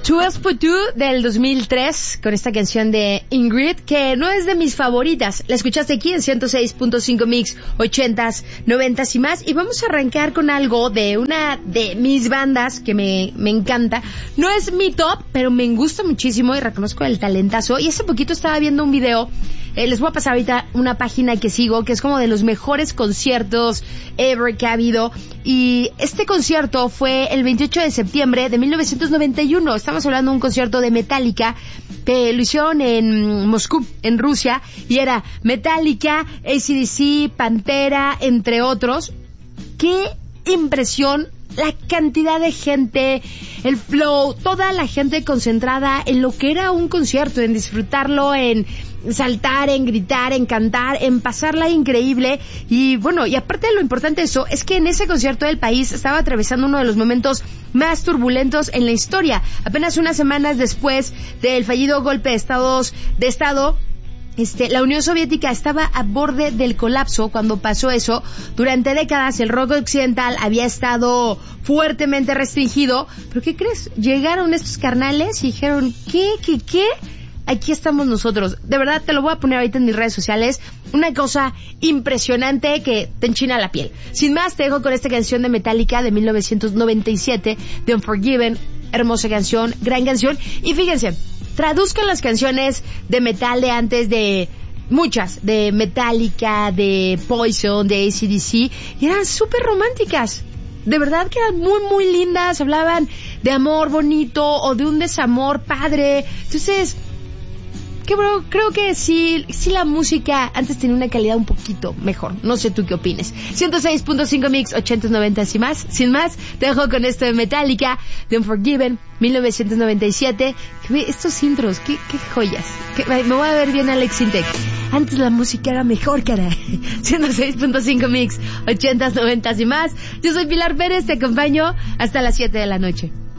Two Else for Two del 2003 con esta canción de Ingrid, que no es de mis favoritas. La escuchaste aquí en 106.5 Mix, 80s, 90s y más. Y vamos a arrancar con algo de una de mis bandas que me encanta. No es mi top, pero me gusta muchísimo y reconozco el talentazo. Y hace poquito estaba viendo un video. Les voy a pasar ahorita una página que sigo, que es como de los mejores conciertos ever que ha habido. Y este concierto fue el 28 de septiembre de 1991. Estamos hablando de un concierto de Metallica que lo hicieron en Moscú, en Rusia. Y era Metallica, AC/DC, Pantera, entre otros. ¡Qué impresión! La cantidad de gente, el flow, toda la gente concentrada en lo que era un concierto, en disfrutarlo, en saltar, en gritar, en cantar, en pasarla increíble. Y bueno, y aparte de lo importante de eso, es que en ese concierto el país estaba atravesando uno de los momentos más turbulentos en la historia. Apenas unas semanas después del fallido golpe de Estado, la Unión Soviética estaba a borde del colapso cuando pasó eso. Durante décadas el rock occidental había estado fuertemente restringido. ¿Pero qué crees? Llegaron estos carnales y dijeron, ¿qué? Aquí estamos nosotros. De verdad, te lo voy a poner ahorita en mis redes sociales. Una cosa impresionante que te enchina la piel. Sin más, te dejo con esta canción de Metallica de 1997, The Unforgiven. Hermosa canción, gran canción. Y fíjense, traduzcan las canciones de metal de antes de muchas, de Metallica, de Poison, de AC/DC, y eran súper románticas. De verdad que eran muy, muy lindas, hablaban de amor bonito o de un desamor padre. Entonces, creo que sí la música antes tenía una calidad un poquito mejor. No sé tú qué opines. 106.5 Mix, 80s, 90s y más. Sin más, te dejo con esto de Metallica, The Unforgiven, 1997. Estos intros, qué joyas. Me voy a ver bien Alex Intec. Antes la música era mejor, cara. 106.5 Mix, 80s, 90s y más. Yo soy Pilar Pérez, te acompaño hasta las 7 de la noche.